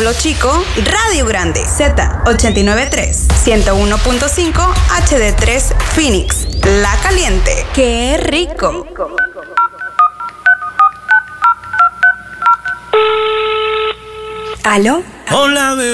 Polo Chico, Radio Grande, Z893, 101.5 HD3 Phoenix, La Caliente. ¡Qué rico! ¿Aló? Hola, bebé.